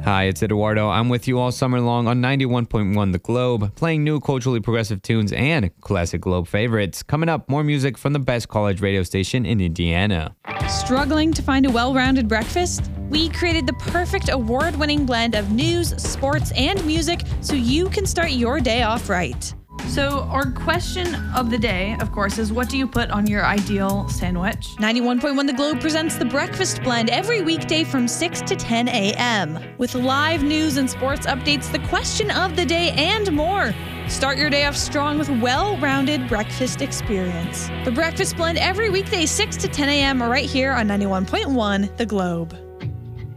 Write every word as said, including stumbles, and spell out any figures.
Hi, it's Eduardo. I'm with you all summer long on ninety-one point one The Globe, playing new culturally progressive tunes and classic Globe favorites. Coming up, more music from the best college radio station in Indiana. Struggling to find a well-rounded breakfast? We created the perfect award-winning blend of news, sports, and music so you can start your day off right. So our question of the day, of course, is what do you put on your ideal sandwich? ninety-one point one The Globe presents The Breakfast Blend every weekday from six to ten a.m. With live news and sports updates, the question of the day, and more. Start your day off strong with well-rounded breakfast experience. The Breakfast Blend every weekday, six to ten a.m. right here on ninety-one point one The Globe.